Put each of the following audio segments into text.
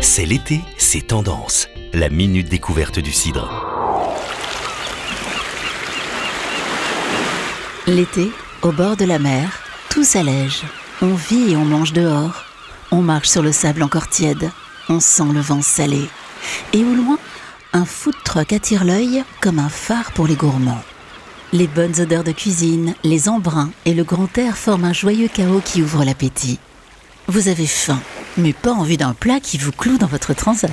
C'est l'été, c'est tendance. La minute découverte du cidre. L'été, au bord de la mer, tout s'allège. On vit et on mange dehors. On marche sur le sable encore tiède. On sent le vent salé. Et au loin, un food truck attire l'œil comme un phare pour les gourmands. Les bonnes odeurs de cuisine, les embruns et le grand air forment un joyeux chaos qui ouvre l'appétit. Vous avez faim, mais pas envie d'un plat qui vous cloue dans votre transat.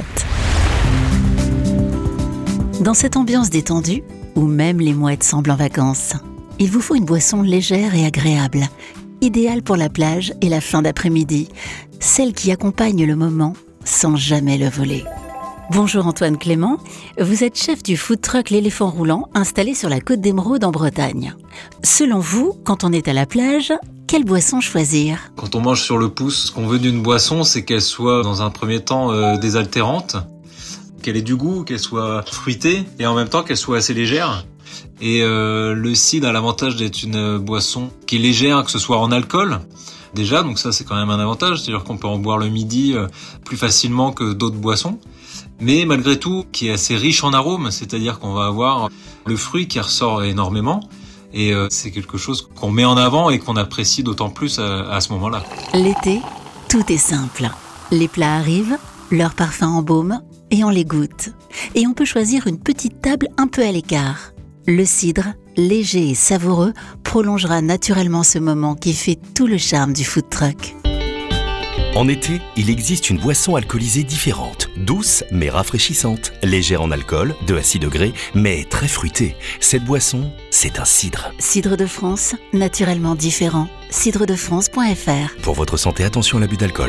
Dans cette ambiance détendue, où même les mouettes semblent en vacances, il vous faut une boisson légère et agréable, idéale pour la plage et la fin d'après-midi, celle qui accompagne le moment sans jamais le voler. Bonjour Antoine Clément, vous êtes chef du food truck L'Éléphant Roulant installé sur la côte d'Émeraude en Bretagne. Selon vous, quand on est à la plage, quelle boisson choisir ? Quand on mange sur le pouce, ce qu'on veut d'une boisson, c'est qu'elle soit dans un premier temps désaltérante, qu'elle ait du goût, qu'elle soit fruitée et en même temps qu'elle soit assez légère. Et le cidre a l'avantage d'être une boisson qui est légère, que ce soit en alcool. Déjà, donc ça c'est quand même un avantage, c'est-à-dire qu'on peut en boire le midi plus facilement que d'autres boissons. Mais malgré tout, qui est assez riche en arômes, c'est-à-dire qu'on va avoir le fruit qui ressort énormément. Et c'est quelque chose qu'on met en avant et qu'on apprécie d'autant plus à ce moment-là. L'été, tout est simple. Les plats arrivent, leur parfum embaume et on les goûte. Et on peut choisir une petite table un peu à l'écart. Le cidre, léger et savoureux, prolongera naturellement ce moment qui fait tout le charme du food truck. En été, il existe une boisson alcoolisée différente, douce mais rafraîchissante, légère en alcool, de à 6 degrés, mais très fruitée. Cette boisson, c'est un cidre. Cidre de France, naturellement différent. cidredefrance.fr. Pour votre santé, attention à l'abus d'alcool.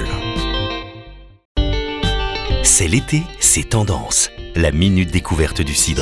C'est l'été, c'est tendance. La minute découverte du cidre.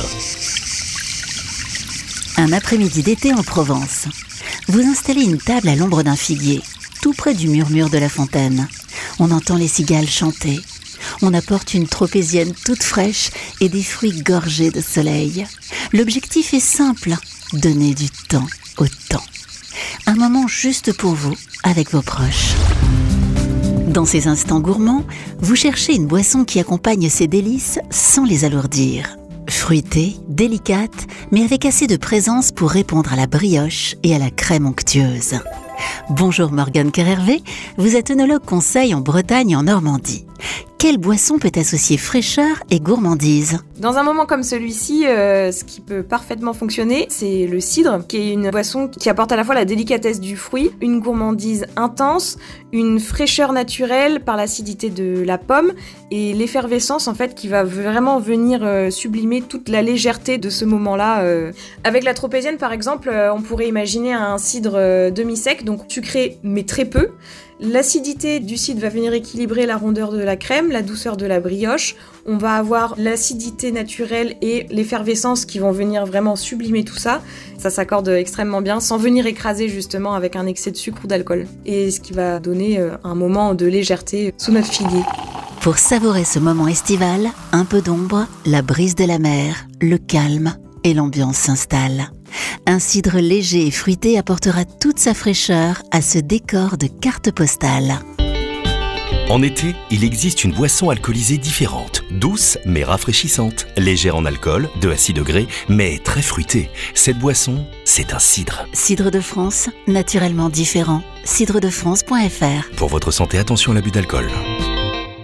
Un après-midi d'été en Provence. Vous installez une table à l'ombre d'un figuier, tout près du murmure de la fontaine. On entend les cigales chanter. On apporte une tropézienne toute fraîche et des fruits gorgés de soleil. L'objectif est simple, donner du temps au temps. Un moment juste pour vous, avec vos proches. Dans ces instants gourmands, vous cherchez une boisson qui accompagne ces délices sans les alourdir. Fruitée, délicate, mais avec assez de présence pour répondre à la brioche et à la crème onctueuse. Bonjour Morgane Kerhervé, vous êtes œnologue conseil en Bretagne et en Normandie. Quelle boisson peut associer fraîcheur et gourmandise ? Dans un moment comme celui-ci, ce qui peut parfaitement fonctionner, c'est le cidre, qui est une boisson qui apporte à la fois la délicatesse du fruit, une gourmandise intense, une fraîcheur naturelle par l'acidité de la pomme et l'effervescence en fait qui va vraiment venir sublimer toute la légèreté de ce moment-là. Avec la tropézienne par exemple, on pourrait imaginer un cidre demi-sec, donc sucré mais très peu. L'acidité du cidre va venir équilibrer la rondeur de la crème, la douceur de la brioche. On va avoir l'acidité naturelle et l'effervescence qui vont venir vraiment sublimer tout ça. Ça s'accorde extrêmement bien sans venir écraser justement avec un excès de sucre ou d'alcool. Et ce qui va donner un moment de légèreté sous notre figuier. Pour savourer ce moment estival, un peu d'ombre, la brise de la mer, le calme et l'ambiance s'installe. Un cidre léger et fruité apportera toute sa fraîcheur à ce décor de carte postale. En été, il existe une boisson alcoolisée différente, douce mais rafraîchissante, légère en alcool, de à 6 degrés, mais très fruitée. Cette boisson, c'est un cidre. Cidre de France, naturellement différent. cidredefrance.fr. Pour votre santé, attention à l'abus d'alcool.